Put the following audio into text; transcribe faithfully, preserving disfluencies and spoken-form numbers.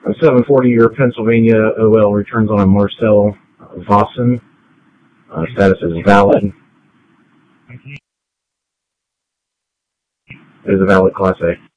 A seven forty year Pennsylvania O L returns on a Marcel Vossen. Uh, status is valid. It is a valid Class A.